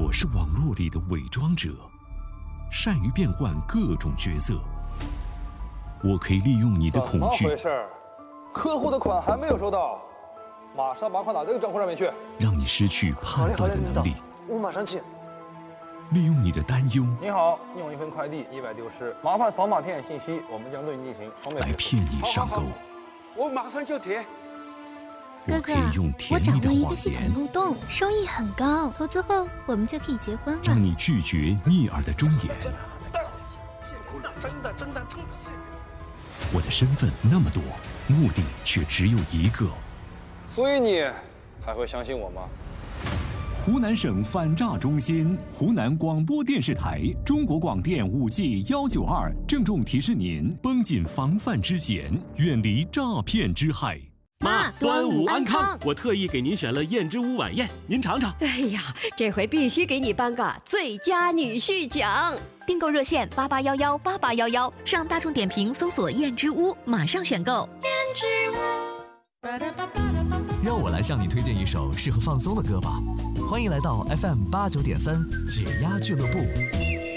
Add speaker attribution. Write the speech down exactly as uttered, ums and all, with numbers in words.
Speaker 1: 我是网络里的伪装者，善于变换各种角色。我可以利用你的恐惧。
Speaker 2: 怎么回事？客户的款还没有收到，马上把款打这个账户上面去。
Speaker 1: 让你失去判断的能力。
Speaker 3: 我马上去。
Speaker 1: 利用你的担忧。
Speaker 2: 你好，你有一份快递意外丢失，麻烦扫码填写信息，我们将对你进行双倍。
Speaker 1: 来骗你上钩。
Speaker 3: 我马上就填。
Speaker 1: 我可以用甜蜜的
Speaker 4: 我掌握一个
Speaker 1: 谎
Speaker 4: 系统
Speaker 1: 言，
Speaker 4: 漏洞，收益很高，投资后我们就可以结婚了。
Speaker 1: 让你拒绝逆耳的忠言。
Speaker 3: 真的真的真的。
Speaker 1: 我的身份那么多，目的却只有一个。
Speaker 2: 所以你还会相信我吗？
Speaker 5: 湖南省反诈中心、湖南广播电视台、中国广电五 G 幺九二郑重提示您：绷紧防范之弦，远离诈骗之害。
Speaker 6: 妈，端午安康！
Speaker 7: 我特意给您选了燕之屋晚宴，您尝尝。
Speaker 6: 哎呀，这回必须给你颁个最佳女婿奖！
Speaker 8: 订购热线八八幺幺八八幺幺，上大众点评搜索燕之屋，马上选购。燕之
Speaker 9: 屋，让我来向你推荐一首适合放松的歌吧。欢迎来到 F M 八九点三解压俱乐部。